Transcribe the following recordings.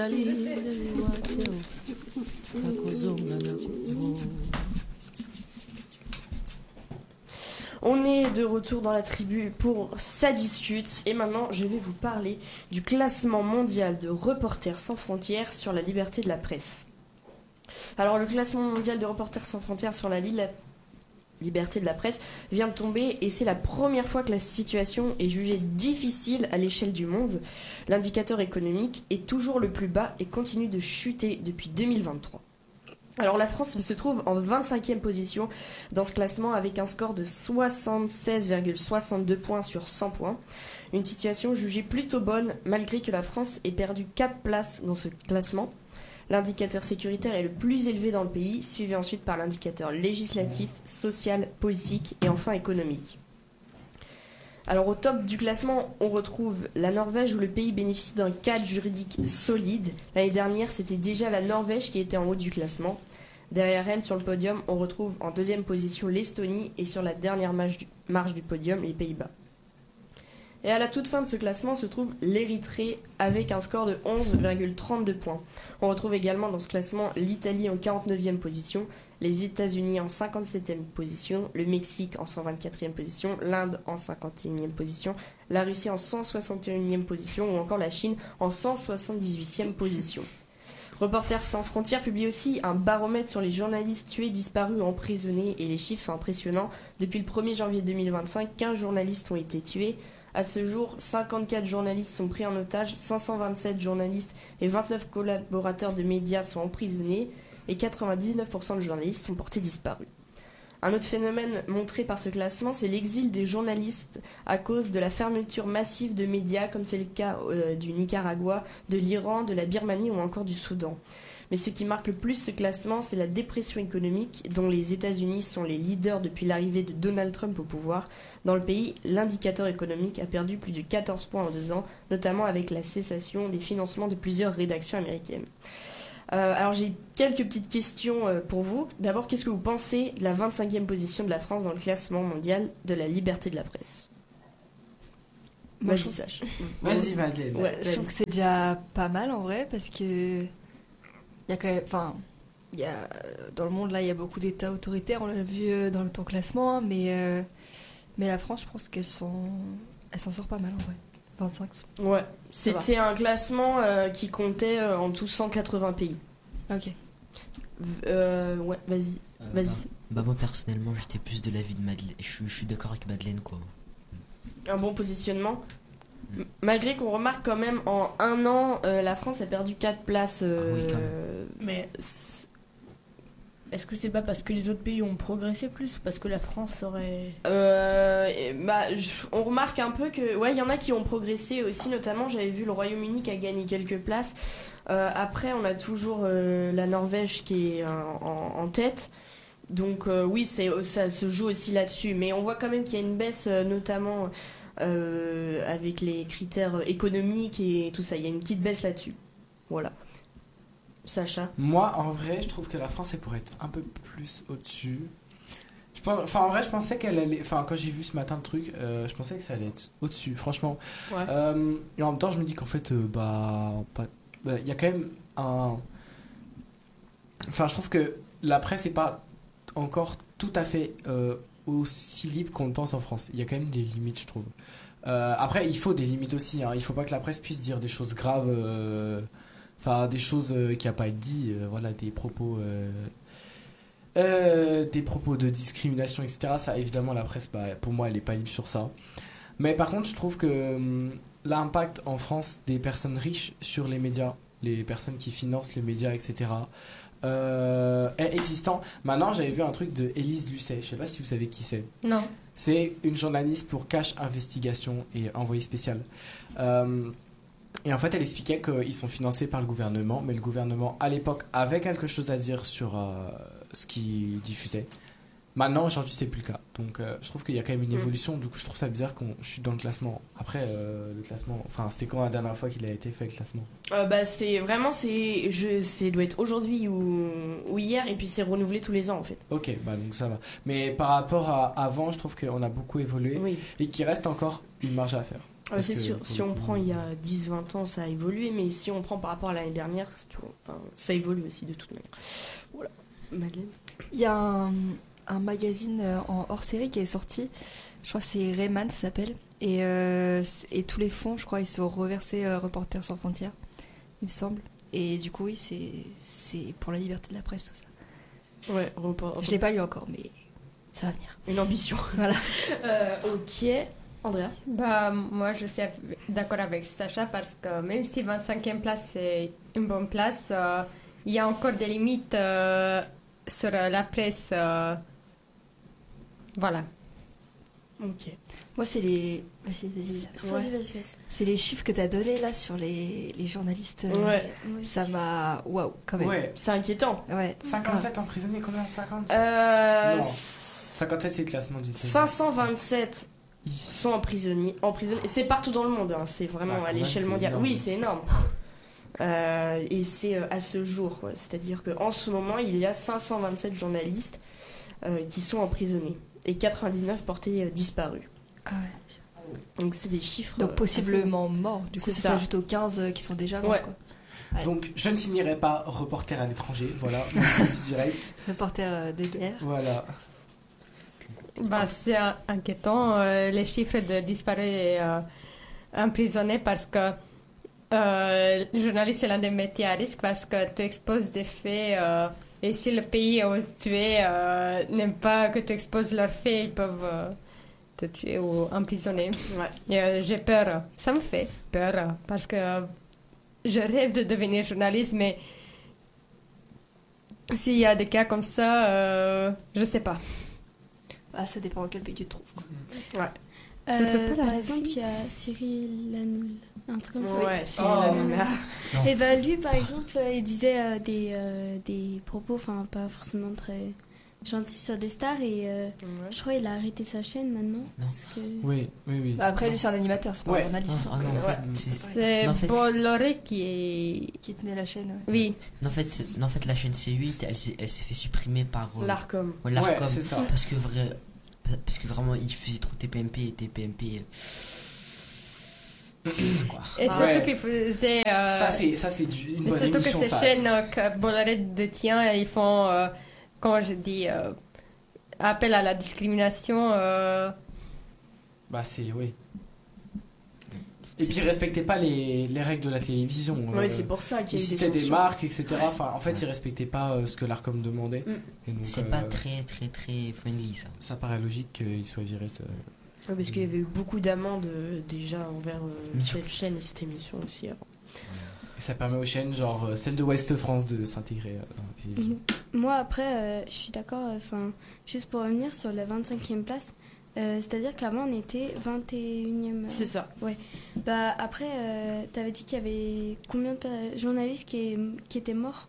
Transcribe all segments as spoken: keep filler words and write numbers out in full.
On est de retour dans la tribu pour Ça discute et maintenant je vais vous parler du classement mondial de Reporters sans frontières sur la liberté de la presse. Alors le classement mondial de Reporters sans frontières sur la li- la liberté de la presse vient de tomber et c'est la première fois que la situation est jugée difficile à l'échelle du monde. L'indicateur économique est toujours le plus bas et continue de chuter depuis deux mille vingt-trois. Alors la France, elle se trouve en vingt-cinquième position dans ce classement avec un score de soixante-seize virgule soixante-deux points sur cent points. Une situation jugée plutôt bonne malgré que la France ait perdu quatre places dans ce classement. L'indicateur sécuritaire est le plus élevé dans le pays, suivi ensuite par l'indicateur législatif, social, politique et enfin économique. Alors au top du classement, on retrouve la Norvège où le pays bénéficie d'un cadre juridique solide. L'année dernière, c'était déjà la Norvège qui était en haut du classement. Derrière elle, sur le podium, on retrouve en deuxième position l'Estonie et sur la dernière marche du, marche du podium, les Pays-Bas. Et à la toute fin de ce classement se trouve l'Érythrée avec un score de onze virgule trente-deux points. On retrouve également dans ce classement l'Italie en quarante-neuvième position, les États-Unis en cinquante-septième position, le Mexique en cent vingt-quatrième position, l'Inde en cinquante et unième position, la Russie en cent soixante et unième position ou encore la Chine en cent soixante-dix-huitième position. Reporters sans frontières publie aussi un baromètre sur les journalistes tués, disparus ou emprisonnés et les chiffres sont impressionnants. Depuis le premier janvier deux mille vingt-cinq, quinze journalistes ont été tués. À ce jour, cinquante-quatre journalistes sont pris en otage, cinq cent vingt-sept journalistes et vingt-neuf collaborateurs de médias sont emprisonnés et quatre-vingt-dix-neuf pour cent de journalistes sont portés disparus. Un autre phénomène montré par ce classement, c'est l'exil des journalistes à cause de la fermeture massive de médias, comme c'est le cas euh, du Nicaragua, de l'Iran, de la Birmanie ou encore du Soudan. Mais ce qui marque le plus ce classement, c'est la dépression économique dont les États-Unis sont les leaders depuis l'arrivée de Donald Trump au pouvoir. Dans le pays, l'indicateur économique a perdu plus de quatorze points en deux ans, notamment avec la cessation des financements de plusieurs rédactions américaines. Euh, alors j'ai quelques petites questions euh, pour vous. D'abord, qu'est-ce que vous pensez de la vingt-cinquième position de la France dans le classement mondial de la liberté de la presse ? Moi, Vas-y, je... Sach. Vas-y, Madeleine. Ouais, je trouve que c'est déjà pas mal en vrai parce que il y a quand même, enfin, il y a dans le monde là, il y a beaucoup d'États autoritaires. On l'a vu euh, dans le temps classement, hein, mais euh, mais la France, je pense qu'elle s'en, elle s'en sort pas mal en vrai. vingt-cinq. Ouais, c'était un classement euh, qui comptait euh, en tout cent quatre-vingts pays. Ok. Euh, ouais, vas-y, Euh, vas-y. bah, bah moi personnellement j'étais plus de l'avis de Madeleine. Je, suis- je suis d'accord avec Madeleine quoi. Un bon positionnement. M- Malgré qu'on remarque quand même en un an, euh, la France a perdu quatre places. euh, Ah oui, quand même. Mais c- est-ce que c'est pas parce que les autres pays ont progressé plus ou parce que la France aurait... Euh, et bah, je- on remarque un peu que, ouais, il y en a qui ont progressé aussi, notamment j'avais vu le Royaume-Uni qui a gagné quelques places. Euh, après, on a toujours euh, la Norvège qui est euh, en, en tête. Donc euh, oui, c'est, ça se joue aussi là-dessus. Mais on voit quand même qu'il y a une baisse, euh, notamment euh, avec les critères économiques et tout ça. Il y a une petite baisse là-dessus. Voilà. Sacha. Moi, en vrai, je trouve que la France, elle pourrait être un peu plus au-dessus. Je pense, enfin, en vrai, je pensais qu'elle allait. Enfin, quand j'ai vu ce matin le truc, euh, je pensais que ça allait être au-dessus, franchement. Ouais. Euh, et en même temps, je me dis qu'en fait, euh, bah, pas- bah, il y a quand même un. Enfin, je trouve que la presse n'est pas encore tout à fait euh, aussi libre qu'on le pense en France. Il y a quand même des limites, je trouve. Euh, après, il faut des limites aussi. Hein. Il faut pas que la presse puisse dire des choses graves. euh, Enfin, des choses euh, qui n'ont pas été dites, euh, voilà, des propos, euh, euh, des propos de discrimination, et cetera. Ça, évidemment, la presse, bah, pour moi, elle n'est pas libre sur ça. Mais par contre, je trouve que hum, l'impact en France des personnes riches sur les médias, les personnes qui financent les médias, et cetera, euh, est existant. Maintenant, j'avais vu un truc de Élise Lucet. Je sais pas si vous savez qui c'est. Non. C'est une journaliste pour Cash Investigation et envoyée spéciale. Euh, Et en fait, elle expliquait qu'ils sont financés par le gouvernement, mais le gouvernement, à l'époque, avait quelque chose à dire sur euh, ce qu'ils diffusaient. Maintenant, aujourd'hui, c'est plus le cas. Donc, euh, je trouve qu'il y a quand même une évolution. Du coup, je trouve ça bizarre qu'on je suis dans le classement. Après, euh, le classement... Enfin, c'était quand la dernière fois qu'il a été fait, le classement ? Euh, bah, c'est vraiment, c'est, je, c'est doit être aujourd'hui ou, ou hier, et puis c'est renouvelé tous les ans en fait. Ok, bah donc ça va. Mais par rapport à avant, je trouve qu'on a beaucoup évolué Oui. et qu'il reste encore une marge à faire. Parce c'est que, sûr, pour si le on coup, prend il y a dix vingt ans, ça a évolué, mais si on prend par rapport à l'année dernière, tu vois, enfin, ça évolue aussi de toute manière. Voilà. Madeleine. Il y a un, un magazine euh, en hors-série qui est sorti, je crois que c'est Rayman, ça s'appelle, et, euh, c- et tous les fonds, je crois, ils sont reversés euh, Reporters sans frontières, il me semble. Et du coup, oui, c'est c'est pour la liberté de la presse, tout ça. Ouais, report- Je l'ai pas lu encore, mais ça va venir. une ambition. Voilà. Euh, ok. Andrea. Bah, moi, je suis d'accord avec Sacha parce que même si vingt-cinquième place c'est une bonne place, euh, il y a encore des limites euh, sur euh, la presse. euh, voilà. Ok. Moi, c'est les... Vas-y, vas-y. Ouais. Vas-y, vas-y, vas-y. C'est les chiffres que tu as donnés là sur les, les journalistes. euh, Ouais. Moi Ça aussi. m'a... Waouh, quand même. Ouais, C'est inquiétant. Ouais. cinquante-sept emprisonnés, combien cinquante Euh, Non. cinquante-sept, c'est le classement du cinq cent vingt-sept sont emprisonnés. emprisonnés. Et c'est partout dans le monde, hein. C'est vraiment Bah, quand à même, l'échelle c'est mondiale. énorme. Oui, c'est énorme. Euh, et c'est euh, à ce jour, quoi. C'est-à-dire qu'en ce moment, il y a cinq cent vingt-sept journalistes euh, qui sont emprisonnés et quatre-vingt-dix-neuf portés euh, disparus. Ah ouais. Donc c'est des chiffres. Donc euh, possiblement morts. Du coup, C'est ça ça. s'ajoute aux quinze euh, qui sont déjà morts. Ouais. Quoi. Ouais. Donc, je ne signerai pas reporter à l'étranger. Voilà, mon petit direct. Reporter euh, de guerre. Voilà. Bah, c'est euh, inquiétant, euh, les chiffres de disparus et euh, emprisonnés parce que euh, le journaliste est l'un des métiers à risque parce que tu exposes des faits euh, et si le pays où tu es euh, n'aime pas que tu exposes leurs faits, ils peuvent euh, te tuer ou emprisonner. Ouais. Et, euh, j'ai peur, ça me fait peur euh, parce que euh, je rêve de devenir journaliste, mais s'il y a des cas comme ça, euh, je sais pas. Ah, ça dépend dans quel pays tu te trouves. Quoi. Euh, Surtout pas la par Russie. exemple, il y a Cyril Hanoul, un truc comme ça. Ouais, c'est Oh. la nana. Et bah lui, par exemple, euh, il disait euh, des, euh, des propos, enfin pas forcément très gentils sur des stars et euh, je crois qu'il a arrêté sa chaîne maintenant. Parce que... Oui, oui, oui. Bah, après, lui, c'est un animateur, c'est pas Ouais. un journaliste. Ah non, en Ouais. fait, c'est- C'est en fait- Bolloré qui est... Qui tenait la chaîne. Ouais. Oui, non, en fait, c'est- non, en fait, la chaîne C huit, elle, s'est- elle s'est fait supprimer par euh, L'Arcom. ouais, Ouais, l'Arcom. c'est ça. Parce que vrai, parce que vraiment, il faisait trop T P M P et T P M P. Quoi. et Ah surtout ouais. qu'il faisait... euh, Ça, c'est, ça, c'est du- une et bonne surtout que émission, ces ça. chaînes euh, que Bolloré détient, ils font, euh, comment je dis, euh, appel à la discrimination. euh, Bah, c'est, oui. Et puis, ils respectaient pas les, les règles de la télévision. Ouais, euh, c'est pour ça qu'il Ils y a eu des citaient des sanctions. marques, et cetera. Enfin, en fait, ils respectaient pas euh, ce que l'Arcom demandait. Mm. Et donc, C'est euh, pas très, très, très friendly, ça. ça paraît logique qu'ils soient virés. de- Ouais, parce qu'il y avait eu beaucoup d'amendes euh, déjà envers euh, Mais cette chaîne et cette émission aussi avant. Et ça permet aux chaînes, genre euh, celle de Ouest France, de s'intégrer euh, dans la télévision. Moi, après, euh, je suis d'accord, enfin, juste pour revenir sur la vingt-cinquième place, euh, c'est-à-dire qu'avant, on était vingt et unième. C'est ça. Bah, après, euh, t'avais dit qu'il y avait combien de pa- journalistes qui, qui étaient morts?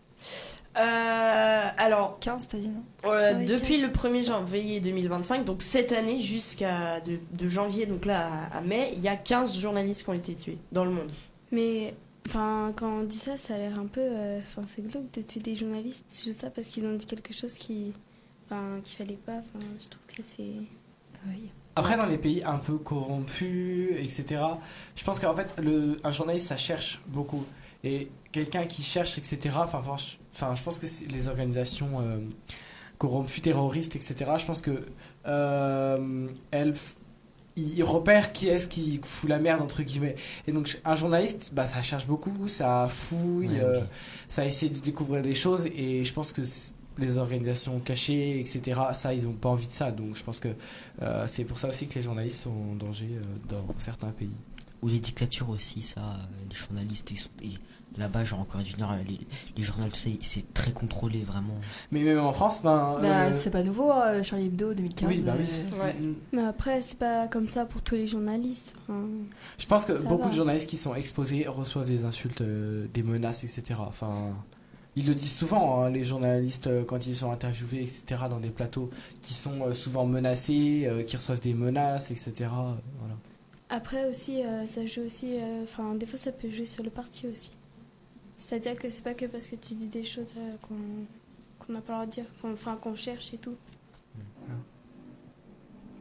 Euh, alors, quinze, t'as dit, non? euh, Ouais, depuis quinze. le premier janvier deux mille vingt-cinq, donc cette année jusqu'à de, de janvier, donc là à, à mai, il y a quinze journalistes qui ont été tués dans le monde. Mais, enfin, quand on dit ça, ça a l'air un peu. euh, Enfin, c'est glauque de tuer des journalistes, juste ça, parce qu'ils ont dit quelque chose qui. Enfin, qu'il fallait pas. Enfin, je trouve que c'est. Oui. Après, dans les pays un peu corrompus, et cetera, je pense qu'en fait, le, un journaliste, ça cherche beaucoup. Et quelqu'un qui cherche, et cetera, enfin, franch- enfin, je pense que c'est les organisations euh, corrompues, terroristes, et cetera, je pense que euh, elles, f- ils ils repèrent qui est-ce qui fout la merde, entre guillemets. Et donc, un journaliste, bah, ça cherche beaucoup, ça fouille, Ouais, euh, ok. ça essaie de découvrir des choses. Et je pense que c- les organisations cachées, et cetera, ça, ils ont pas envie de ça. Donc, je pense que euh, c'est pour ça aussi que les journalistes sont en danger euh, dans certains pays. Ou les dictatures aussi, ça, euh, les journalistes, ils sont, ils- là-bas, genre en Corée du Nord, les, les journaux, tout ça, c'est très contrôlé, vraiment. Mais même en France, ben. Bah, euh, c'est pas nouveau, hein, Charlie Hebdo deux mille quinze. oui, bah oui. euh, Ouais. Mm. Mais après, c'est pas comme ça pour tous les journalistes. Enfin, Je pense que Ça beaucoup va. de journalistes qui sont exposés reçoivent des insultes, euh, des menaces, et cetera. Enfin, ils le disent souvent, hein, les journalistes, euh, quand ils sont interviewés, et cetera, dans des plateaux, qui sont euh, souvent menacés, euh, qui reçoivent des menaces, et cetera. euh, voilà. Après aussi, euh, ça joue aussi. euh, Enfin, des fois, ça peut jouer sur le parti aussi. C'est-à-dire que c'est pas que parce que tu dis des choses euh, qu'on qu'on n'a pas le droit de dire, qu'on enfin, qu'on cherche et tout.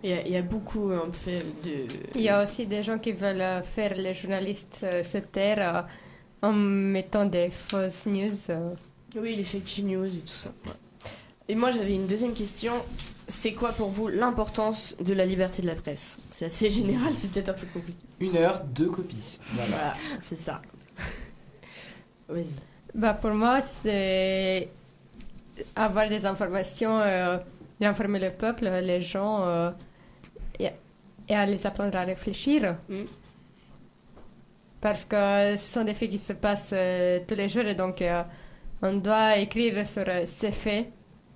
Il y, a, il y a beaucoup en fait de. Il y a aussi des gens qui veulent euh, faire les journalistes euh, se taire euh, en mettant des fausses news. euh. Oui, les fake news et tout ça. Ouais. Et moi, j'avais une deuxième question. C'est quoi pour vous l'importance de la liberté de la presse? C'est assez général, c'est peut-être un peu compliqué. Une heure, deux copies. Voilà. Voilà, c'est ça. Vas-y. Bah, pour moi, c'est avoir des informations, euh, d'informer le peuple, les gens, euh, et, et à les apprendre à réfléchir. Mm. Parce que ce sont des faits qui se passent euh, tous les jours et donc euh, on doit écrire sur euh, ces faits.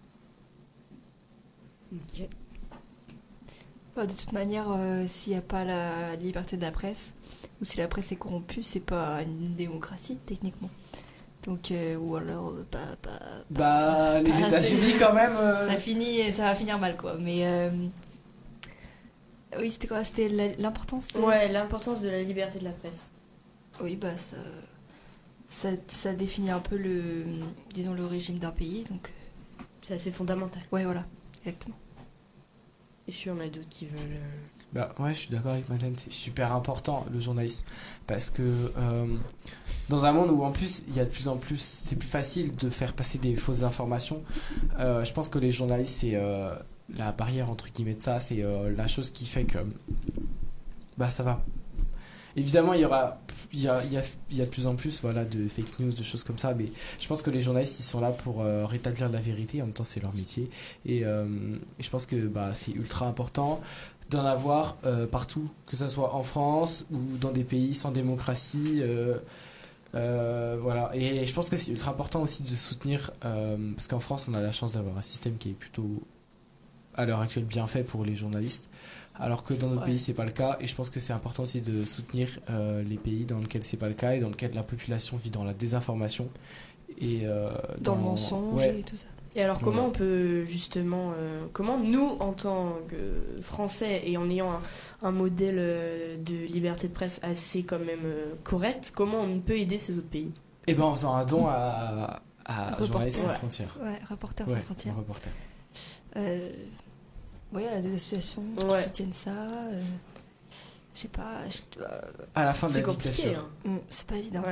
Ok. Bah, de toute manière, euh, s'il n'y a pas la liberté de la presse, ou si la presse est corrompue, c'est pas une démocratie, techniquement. Donc, euh, ou alors, euh, pas, pas, Bah, les Ah, États-Unis, c'est- quand même. euh, ça finit, ça va finir mal, quoi. Mais euh, oui, c'était quoi? C'était la- l'importance de... Ouais, l'importance de la liberté de la presse. Oui, bah ça, ça, ça définit un peu le, disons, le régime d'un pays. Donc, euh, C'est assez fondamental. ouais, voilà, exactement. Et si on a d'autres qui veulent. euh, Bah ouais, je suis d'accord avec Madeleine, c'est super important le journalisme parce que euh, dans un monde où en plus il y a de plus en plus, c'est plus facile de faire passer des fausses informations. Euh, je pense que les journalistes, c'est euh, la barrière entre guillemets de ça, c'est euh, la chose qui fait que bah ça va. Évidemment, il y aura, il y a, il y a, il y a de plus en plus, voilà, de fake news, de choses comme ça, mais je pense que les journalistes, ils sont là pour euh, rétablir la vérité. En même temps, c'est leur métier, et, euh, et je pense que bah c'est ultra important d'en avoir euh, partout, que ce soit en France ou dans des pays sans démocratie. Euh, euh, voilà, et je pense que c'est ultra important aussi de soutenir, euh, parce qu'en France, on a la chance d'avoir un système qui est plutôt à l'heure actuelle bien fait pour les journalistes, alors que dans notre Ouais. pays c'est pas le cas, et je pense que c'est important aussi de soutenir euh, les pays dans lesquels c'est pas le cas et dans lesquels la population vit dans la désinformation et euh, Dans, le mensonge ouais. et tout ça. Et alors, comment Ouais. on peut justement. euh, comment nous, en tant que Français et en ayant un, un modèle euh, de liberté de presse assez quand même euh, correct, comment on peut aider ces autres pays? Et ben en faisant un don à, à Reporter. Journalistes sans Ouais. frontières. Ouais, Reporters Ouais, sans frontières. un reporter. Euh, ouais, il y a des associations Ouais. qui soutiennent ça. euh, je sais pas, je- euh, À la fin de C'est la compliqué, dictature. hein. hmm, c'est pas évident.